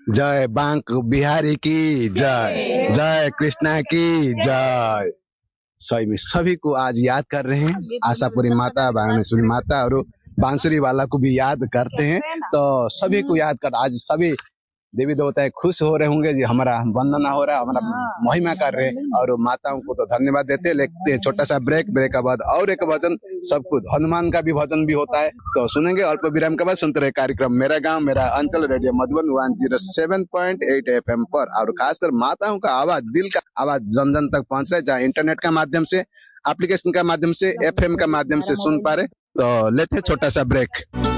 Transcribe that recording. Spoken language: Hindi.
जय बांक बिहारी की जय, जय कृष्णा की जय। सही में सभी को आज याद कर रहे हैं, आशापुरी माता, बागेश्वरी माता और बांसुरी वाला को भी याद करते हैं। तो सभी को याद कर आज सभी देवी देवता खुश हो रहे होंगे जी, हमारा वंदना हो रहा है, हमारा महिमा कर रहे हैं और माताओं को तो धन्यवाद देते हैं। लेते हैं छोटा सा ब्रेक के बाद और एक भजन, सब कुछ हनुमान का भी भजन भी होता है, तो सुनेंगे अल्प विराम के बाद। सुनते रहे कार्यक्रम मेरा गांव मेरा अंचल, रेडियो मधुबन 107.8 FM पर। और खासकर माताओं का आवाज, दिल का आवाज जन जन तक पहुंच रहा है, जहाँ इंटरनेट का माध्यम से, एप्लीकेशन का माध्यम से, FM का माध्यम से सुन पा रहे। तो लेते हैं छोटा सा ब्रेक।